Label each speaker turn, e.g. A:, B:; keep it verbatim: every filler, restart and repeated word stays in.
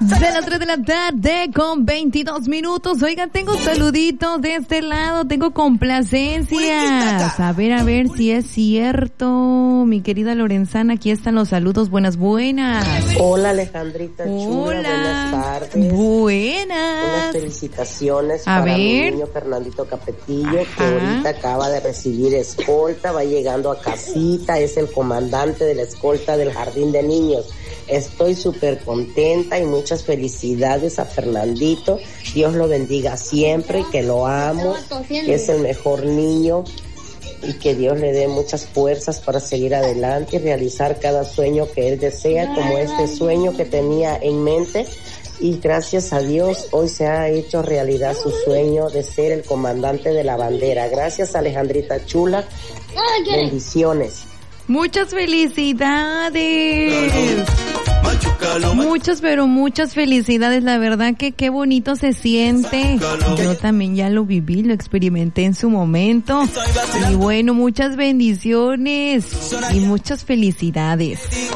A: De las tres de la tarde con veintidós minutos. Oigan, tengo saluditos de este lado, tengo complacencias. A ver, a ver si es cierto. Mi querida Lorenzana, aquí están los saludos. Buenas, buenas.
B: Hola, Alejandrita Chula.
A: Hola.
B: Buenas tardes.
A: Buenas.
B: Unas felicitaciones
A: a
B: para
A: ver.
B: mi niño Fernandito Capetillo,
A: Ajá.
B: que ahorita acaba de recibir escolta, va llegando a casita, es el comandante de la escolta del Jardín de Niños. Estoy súper contenta y muchas felicidades a Fernandito. Dios lo bendiga siempre, que lo amo, que es el mejor niño y que Dios le dé muchas fuerzas para seguir adelante y realizar cada sueño que él desea, como este sueño que tenía en mente. Y gracias a Dios hoy se ha hecho realidad su sueño de ser el comandante de la bandera. Gracias, Alejandrita Chula. Bendiciones.
A: Muchas felicidades. Muchas, pero muchas felicidades. La verdad que qué bonito se siente. Yo también ya lo viví, lo experimenté en su momento. Y bueno, muchas bendiciones y muchas felicidades.